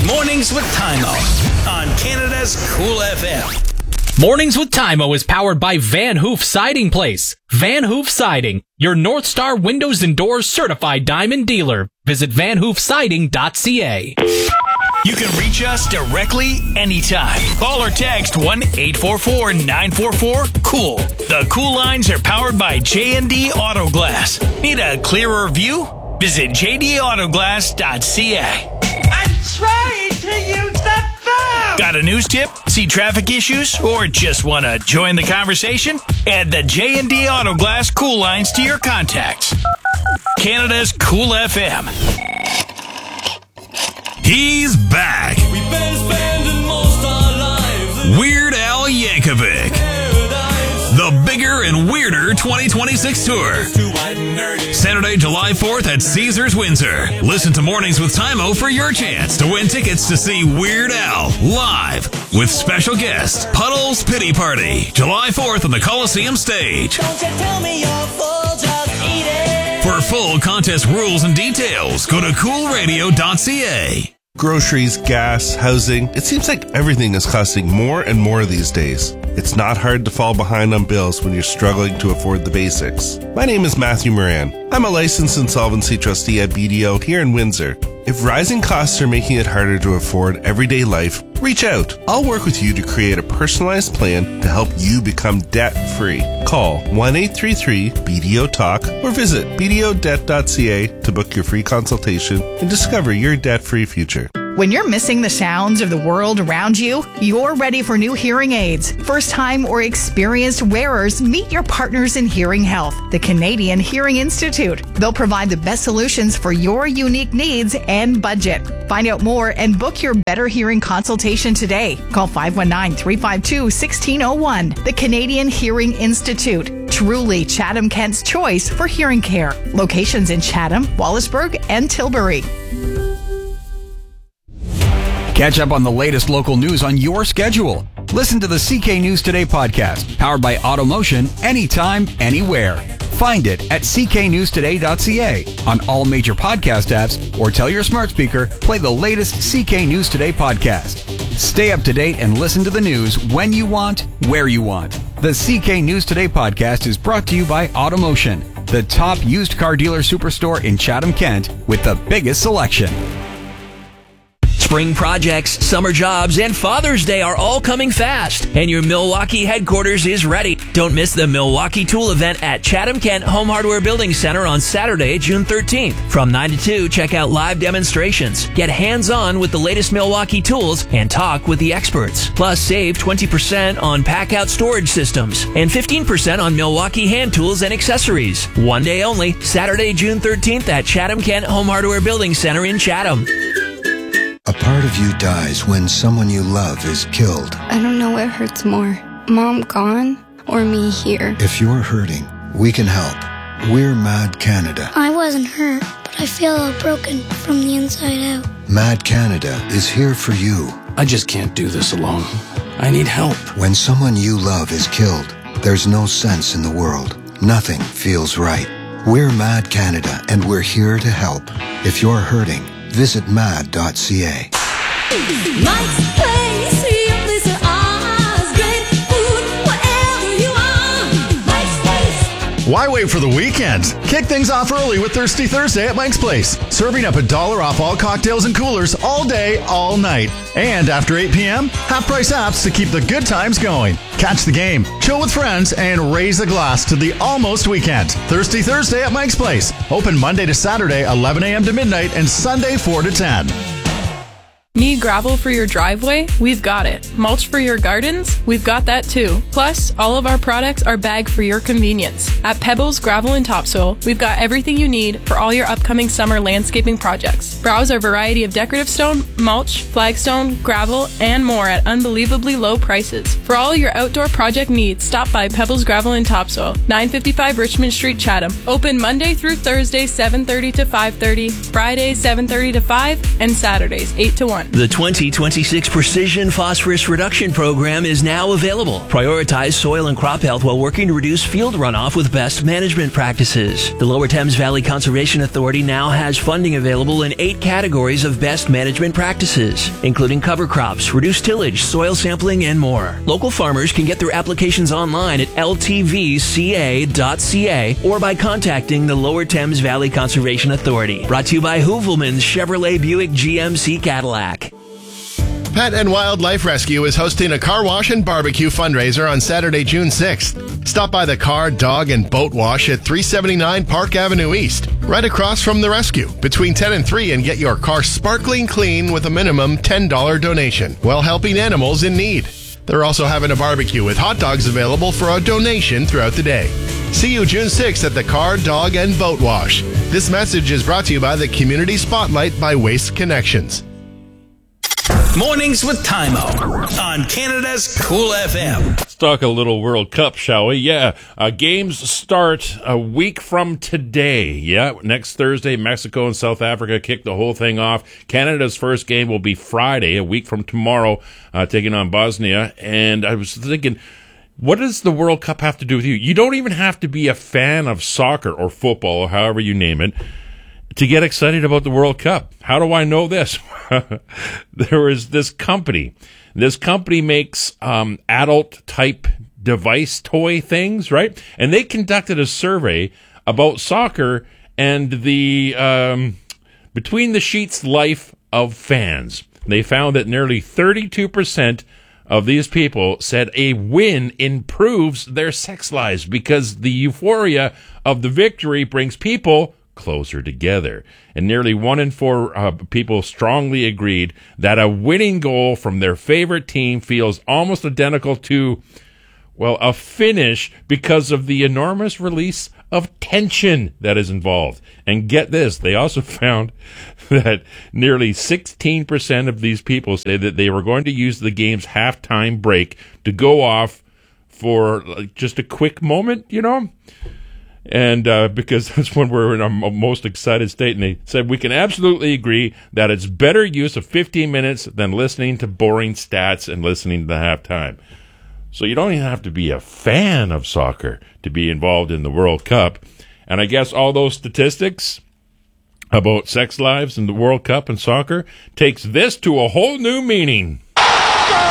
Mornings with Tymo on Canada's Cool FM. Mornings with Tymo is powered by Van Hoof Siding Place. Van Hoof Siding, your North Star Windows and Doors certified diamond dealer. Visit vanhoofsiding.ca. You can reach us directly anytime. Call or text 1-844-944-COOL. The Cool lines are powered by J&D Auto Glass. Need a clearer view? Visit jdautoglass.ca. I'm trying to use the phone! Got a news tip? See traffic issues? Or just want to join the conversation? Add the J&D Auto Glass Cool lines to your contacts. Canada's Cool FM. He's back. We've been spending most our lives. Weird Al Yankovic. The Bigger and Weirder 2026 Tour. Saturday, July 4th at Caesars Windsor. Listen to Mornings with Tymo for your chance to win tickets to see Weird Al live with special guest Puddles Pity Party. July 4th on the Coliseum stage. Don't you tell me you're full, just eat it. For full contest rules and details, go to coolradio.ca. Groceries, gas, housing. It seems like everything is costing more and more these days. It's not hard to fall behind on bills when you're struggling to afford the basics. My name is Matthew Moran. I'm a licensed insolvency trustee at BDO here in Windsor. If rising costs are making it harder to afford everyday life, reach out. I'll work with you to create a personalized plan to help you become debt-free. Call 1-833-BDO-TALK or visit bdodebt.ca to book your free consultation and discover your debt-free future. When you're missing the sounds of the world around you, you're ready for new hearing aids. First-time or experienced wearers, meet your partners in hearing health, the Canadian Hearing Institute. They'll provide the best solutions for your unique needs and budget. Find out more and book your better hearing consultation today. Call 519-352-1601. The Canadian Hearing Institute. Truly Chatham-Kent's choice for hearing care. Locations in Chatham, Wallaceburg, and Tilbury. Catch up on the latest local news on your schedule. Listen to the CK News Today podcast, powered by Automotion, anytime, anywhere. Find it at cknewstoday.ca on all major podcast apps, or tell your smart speaker, play the latest CK News Today podcast. Stay up to date and listen to the news when you want, where you want. The CK News Today podcast is brought to you by Automotion, the top used car dealer superstore in Chatham-Kent with the biggest selection. Spring projects, summer jobs, and Father's Day are all coming fast, and your Milwaukee headquarters is ready. Don't miss the Milwaukee Tool event at Chatham-Kent Home Hardware Building Center on Saturday, June 13th. From 9 to 2, check out live demonstrations, get hands-on with the latest Milwaukee tools, and talk with the experts. Plus, save 20% on pack-out storage systems and 15% on Milwaukee hand tools and accessories. One day only, Saturday, June 13th at Chatham-Kent Home Hardware Building Center in Chatham. A part of you dies when someone you love is killed. I don't know what hurts more, Mom gone or me here. If you're hurting, we can help. We're Mad Canada. I wasn't hurt, but I feel all broken from the inside out. Mad Canada is here for you. I just can't do this alone. I need help. When someone you love is killed, there's no sense in the world. Nothing feels right. We're Mad Canada, and we're here to help. If you're hurting, visit mad.ca. Mike's Place, your place of ours. Great food, whatever you want. Mike's Place. Why wait for the weekend? Kick things off early with Thirsty Thursday at Mike's Place. Serving up $1 off all cocktails and coolers all day, all night. And after 8 p.m., half-price apps to keep the good times going. Catch the game, chill with friends, and raise a glass to the almost weekend. Thirsty Thursday at Mike's Place. Open Monday to Saturday, 11 a.m. to midnight, and Sunday, 4 to 10. Need gravel for your driveway? We've got it. Mulch for your gardens? We've got that too. Plus, all of our products are bagged for your convenience. At Pebbles Gravel and Topsoil, we've got everything you need for all your upcoming summer landscaping projects. Browse our variety of decorative stone, mulch, flagstone, gravel, and more at unbelievably low prices. For all your outdoor project needs, stop by Pebbles Gravel and Topsoil, 955 Richmond Street, Chatham. Open Monday through Thursday, 7:30 to 5:30, Fridays, 7:30 to 5, and Saturdays, 8 to 1. The 2026 Precision Phosphorus Reduction Program is now available. Prioritize soil and crop health while working to reduce field runoff with best management practices. The Lower Thames Valley Conservation Authority now has funding available in 8 categories of best management practices, including cover crops, reduced tillage, soil sampling, and more. Local farmers can get their applications online at ltvca.ca or by contacting the Lower Thames Valley Conservation Authority. Brought to you by Hoovelman's Chevrolet Buick GMC Cadillac. Pet and Wildlife Rescue is hosting a car wash and barbecue fundraiser on Saturday, June 6th. Stop by the Car, Dog, and Boat Wash at 379 Park Avenue East, right across from the rescue, between 10 and 3, and get your car sparkling clean with a minimum $10 donation while helping animals in need. They're also having a barbecue with hot dogs available for a donation throughout the day. See you June 6th at the Car, Dog, and Boat Wash. This message is brought to you by the Community Spotlight by Waste Connections. Mornings with Tymo on Canada's Cool FM. Let's talk a little World Cup, shall we? Yeah, games start a week from today. Yeah, next Thursday, Mexico and South Africa kick the whole thing off. Canada's first game will be Friday, a week from tomorrow, taking on Bosnia. And I was thinking, what does the World Cup have to do with you? You don't even have to be a fan of soccer or football or however you name it to get excited about the World Cup. How do I know this? There is this company. This company makes adult-type device toy things, right? And they conducted a survey about soccer and the between-the-sheets life of fans. They found that nearly 32% of these people said a win improves their sex lives because the euphoria of the victory brings people closer together. And nearly 1 in 4 people strongly agreed that a winning goal from their favorite team feels almost identical to, well, a finish because of the enormous release of tension that is involved. And get this, they also found that nearly 16% of these people say that they were going to use the game's halftime break to go off for just a quick moment, you know? And because that's when we're in our most excited state. And they said, we can absolutely agree that it's better use of 15 minutes than listening to boring stats and listening to the halftime. So you don't even have to be a fan of soccer to be involved in the World Cup. And I guess all those statistics about sex lives in the World Cup and soccer takes this to a whole new meaning.